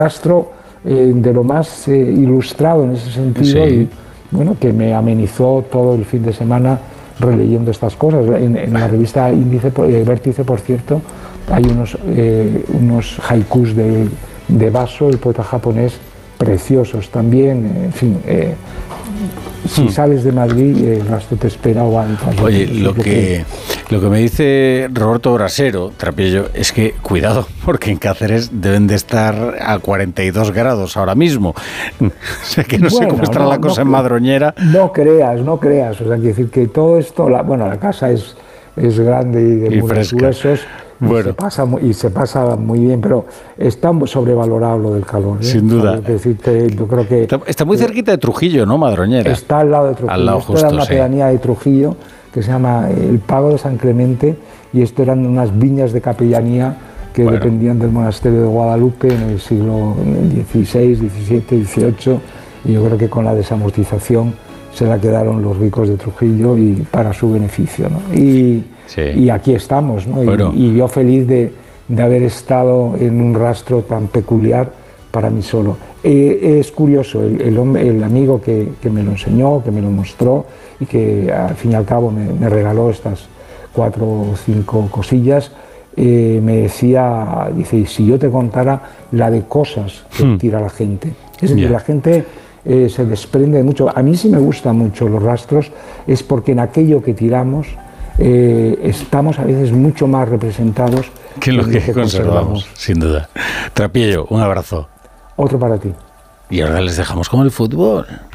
rastro de lo más ilustrado en ese sentido, sí. y bueno, que me amenizó todo el fin de semana releyendo estas cosas. En la revista Vértice, por cierto, hay unos haikus de Baso, el poeta japonés, preciosos también. En fin, si sales de Madrid, el rastro te espera. Oye, lo que me dice Roberto Brasero, Trapillo, es que cuidado, porque en Cáceres deben de estar a 42 grados ahora mismo. O sea, que no sé cómo estará la cosa en Madroñera. No creas. O sea, quiero decir que todo esto, la casa es grande y de muros gruesos. Bueno. Se pasa muy bien, pero está sobrevalorado lo del calor, ¿eh? Sin duda. Yo creo que está muy cerquita de Trujillo, ¿no, Madroñera? Está al lado de Trujillo. Al lado justo, era una pedanía de Trujillo que se llama el Pago de San Clemente, y esto eran unas viñas de capellanía que dependían del monasterio de Guadalupe en el siglo XVI, XVII, XVIII, y yo creo que con la desamortización se la quedaron los ricos de Trujillo y para su beneficio, ¿no? Y aquí estamos, ¿no? Y yo feliz de haber estado en un rastro tan peculiar para mí solo. Es curioso, el amigo que me lo enseñó, que me lo mostró y que al fin y al cabo me regaló estas 4 o 5 cosillas, me decía, dice, y si yo te contara la de cosas que tira la gente. Es decir, la gente se desprende mucho. A mí sí me gustan mucho los rastros, es porque en aquello que tiramos estamos a veces mucho más representados que lo que conservamos, sin duda. Trapillo, un abrazo. Otro para ti. Y ahora les dejamos con el fútbol.